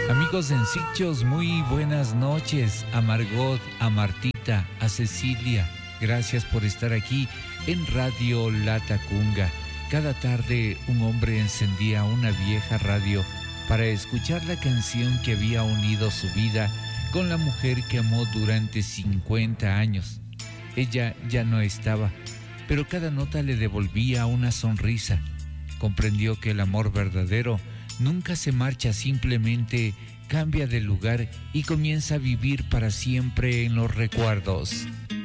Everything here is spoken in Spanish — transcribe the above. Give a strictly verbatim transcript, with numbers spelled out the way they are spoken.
Amigos sencillos, muy buenas noches. A Margot, a Martita, a Cecilia, gracias por estar aquí en Radio La Tacunga. Cada tarde un hombre encendía una vieja radio para escuchar la canción que había unido su vida con la mujer que amó durante cincuenta años. Ella ya no estaba, pero cada nota le devolvía una sonrisa. Comprendió que el amor verdadero nunca se marcha, simplemente cambia de lugar y comienza a vivir para siempre en los recuerdos.